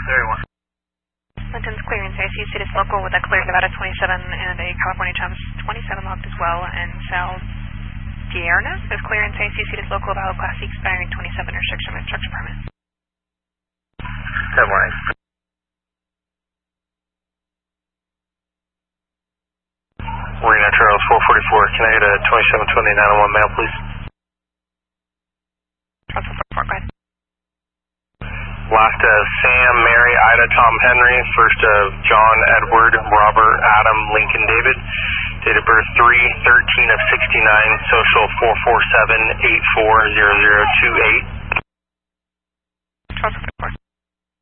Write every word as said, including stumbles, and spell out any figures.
Everyone. Linton's clearance, I see Cities Local with a clear Nevada twenty-seven and a California Chums twenty-seven logged as well, and Sal Guillerna with clearance, I see Cities Local valid Class C expiring twenty-seven restriction with structure permit. Good morning. Marina Trails four forty-four, can I get a twenty-seven twenty-nine oh one mail, please? Trails four forty-four, go ahead. Last of Sam, Mary, Ida, Tom, Henry. First of John, Edward, Robert, Adam, Lincoln, David. Date of birth three thirteen of sixty-nine. Social four four seven eight four zero zero two eight. Trails four forty-four.